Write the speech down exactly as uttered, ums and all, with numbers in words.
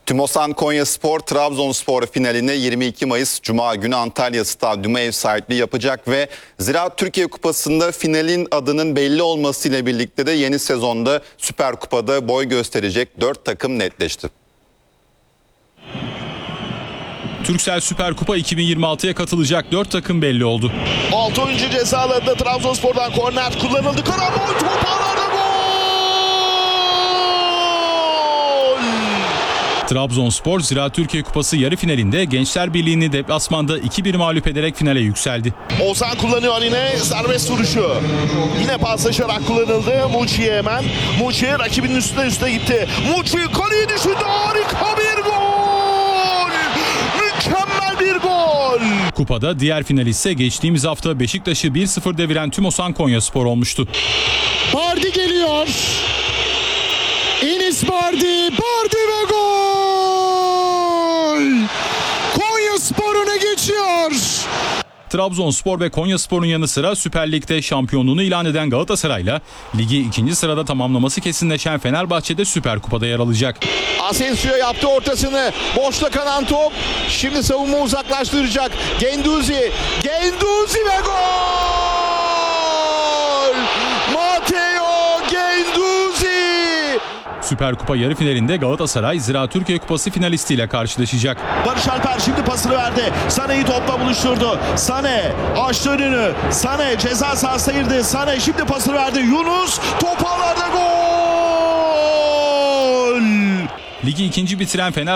Tümosan Konyaspor Trabzonspor finaline yirmi iki Mayıs Cuma günü Antalya Stadyumu ev sahipliği yapacak ve Ziraat Türkiye Kupası'nda finalin adının belli olmasıyla birlikte de yeni sezonda Süper Kupa'da boy gösterecek dört takım netleşti. Türksel Süper Kupa iki bin yirmi altıya katılacak dört takım belli oldu. altı oyuncu ceza alanında Trabzonspor'dan korner kullanıldı. Karambol top ağlarda gol! Trabzonspor Ziraat Türkiye Kupası yarı finalinde Gençler Birliği'ni deplasmanda iki bir mağlup ederek finale yükseldi. Ozan kullanıyor yine serbest vuruşu. Yine paslaşarak kullanıldı. Muçi'ye hemen. Muçi rakibinin üstüne üstüne gitti. Muçi kaleyi düşündü. Harika bir gol! Mükemmel bir gol! Kupada diğer finalist ise geçtiğimiz hafta Beşiktaş'ı bir sıfır deviren Tümosan Konyaspor olmuştu. Bardi geliyor. Enis Bardi, Bardi ve gol! Konyaspor öne geçiyor. Trabzonspor ve Konyaspor'un yanı sıra Süper Lig'de şampiyonluğunu ilan eden Galatasaray'la ligi ikinci sırada tamamlaması kesinleşen Fenerbahçe'de Süper Kupa'da yer alacak. Asensio yaptı ortasını. Boşta kalan top. Şimdi savunma uzaklaştıracak. Genduzi. Genduzi ve gol! Matteo Genduzi! Süper Kupa yarı finalinde Galatasaray Ziraat Türkiye Kupası finalistiyle karşılaşacak. Barış Alper şimdi pasını verdi. Sané'yi topla buluşturdu. Sané açtı önünü. Sané ceza sahasına girdi. Sané şimdi pasını verdi. Yunus top ağlarda gol! Ligi ikinci bitiren Fenerbahçe